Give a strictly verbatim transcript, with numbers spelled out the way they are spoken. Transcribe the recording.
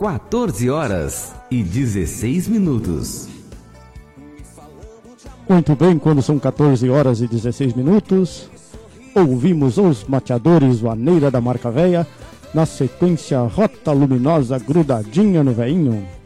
quatorze horas e dezesseis minutos. Muito bem, quando são quatorze horas e dezesseis minutos, ouvimos os Mateadores Vaneira da Marca Véia, na sequência Rota Luminosa Grudadinha no Veinho.